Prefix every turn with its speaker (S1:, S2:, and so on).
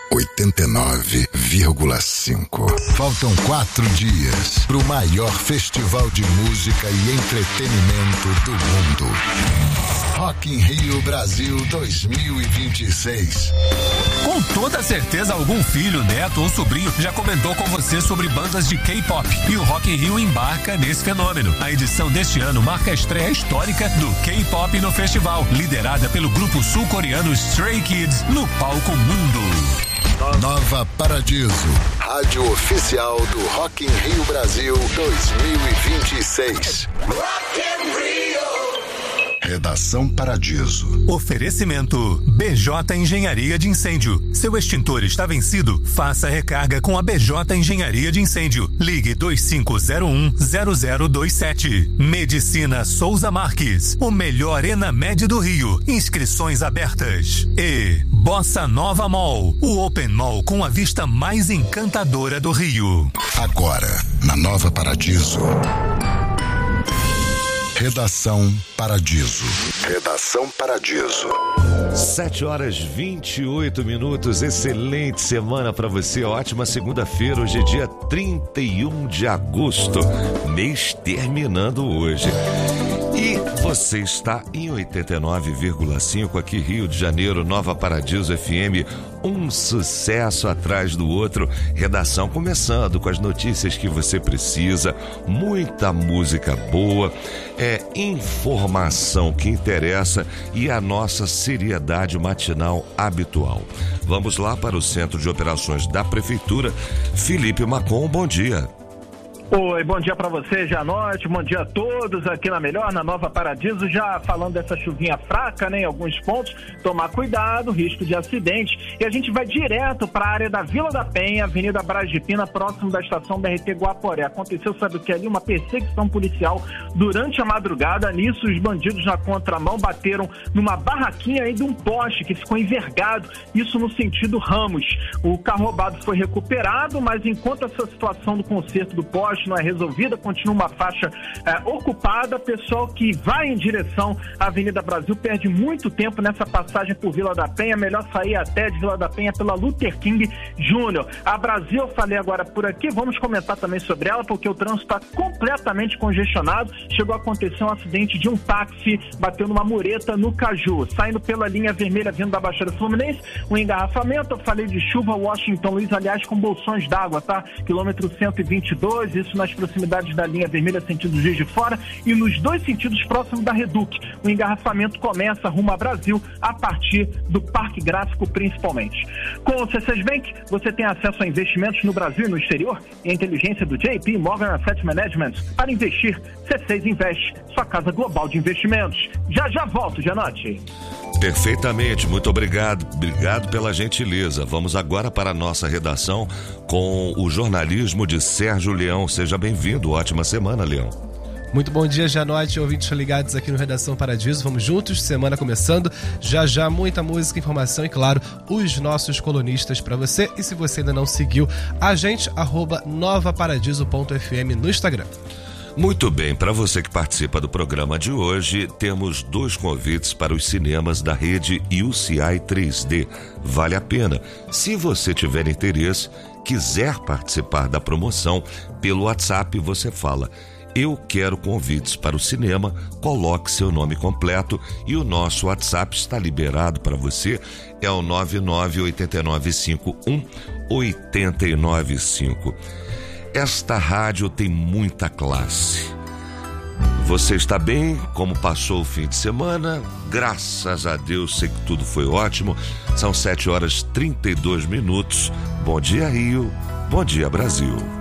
S1: 89,5. Faltam 4 dias pro maior festival de música e entretenimento do mundo. Rock in Rio Brasil 2026.
S2: Com toda certeza algum filho, neto ou sobrinho já comentou com você sobre bandas de K-pop. E o Rock in Rio embarca nesse fenômeno. A edição deste ano marca a estreia histórica do K-pop no festival, liderada pelo grupo sul-coreano Stray Kids no palco mundo.
S1: Nova Paradiso, rádio oficial do Rock in Rio Brasil 2026. Rock in Rio. Redação Paradiso.
S2: Oferecimento BJ Engenharia de Incêndio. Seu extintor está vencido? Faça recarga com a BJ Engenharia de Incêndio. Ligue 2501-0027. Medicina Souza Marques. O melhor Enamed do Rio. Inscrições abertas. E Bossa Nova Mall. O Open Mall com a vista mais encantadora do Rio.
S1: Agora, na Nova Paradiso. Redação Paradiso. Redação Paradiso.
S3: 7h28. Excelente semana para você. Ótima segunda-feira. Hoje é dia 31 de agosto. Mês terminando hoje. E você está em 89,5 aqui, Rio de Janeiro, Nova Paradiso FM, um sucesso atrás do outro. Redação começando com as notícias que você precisa, muita música boa, informação que interessa e a nossa seriedade matinal habitual. Vamos lá para o Centro de Operações da Prefeitura. Felipe Macon, bom dia.
S4: Oi, bom dia pra você, Janote, bom dia a todos aqui na Melhor, na Nova Paradiso, já falando dessa chuvinha fraca, né, em alguns pontos, tomar cuidado, risco de acidente, e a gente vai direto para a área da Vila da Penha, Avenida Braz de Pina, próximo da estação BRT Guaporé. Aconteceu, sabe o que ali? Uma perseguição policial durante a madrugada. Nisso, os bandidos na contramão bateram numa barraquinha aí de um poste que ficou envergado, isso no sentido Ramos. O carro roubado foi recuperado, mas enquanto essa situação do conserto do poste não é resolvida, continua uma faixa ocupada. Pessoal que vai em direção à Avenida Brasil perde muito tempo nessa passagem por Vila da Penha, melhor sair até de Vila da Penha pela Luther King Jr. A Brasil, eu falei agora por aqui, vamos comentar também sobre ela, porque o trânsito está completamente congestionado. Chegou a acontecer um acidente de um táxi, bateu numa mureta no Caju, saindo pela linha vermelha vindo da Baixada Fluminense, um engarrafamento. Eu falei de chuva, Washington Luiz, aliás, com bolsões d'água, tá? Quilômetro 122, isso nas proximidades da linha vermelha, sentido Juiz de Fora, e nos dois sentidos próximos da Reduc. O engarrafamento começa rumo a Brasil, a partir do Parque Gráfico, principalmente. Com o C6 Bank, você tem acesso a investimentos no Brasil e no exterior, e a inteligência do JP Morgan Asset Management. Para investir, C6 Investe, sua casa global de investimentos. Já volto, Janote.
S3: Perfeitamente, muito obrigado. Obrigado pela gentileza. Vamos agora para a nossa redação com o jornalismo de Sérgio Leão. Seja bem-vindo, ótima semana, Leão.
S5: Muito bom dia, Janote, ouvintes ligados aqui no Redação Paradiso. Vamos juntos, semana começando. Já muita música, informação e, claro, os nossos colunistas para você. E se você ainda não seguiu a gente, @novaparadiso.fm no Instagram.
S3: Muito bem, para você que participa do programa de hoje, temos 2 convites para os cinemas da rede UCI 3D. Vale a pena. Se você tiver interesse, quiser participar da promoção, pelo WhatsApp você fala: eu quero convites para o cinema, coloque seu nome completo e o nosso WhatsApp está liberado para você, é o 998951895. Esta rádio tem muita classe. Você está bem? Como passou o fim de semana? Graças a Deus, sei que tudo foi ótimo. São 7h32. Bom dia, Rio. Bom dia, Brasil.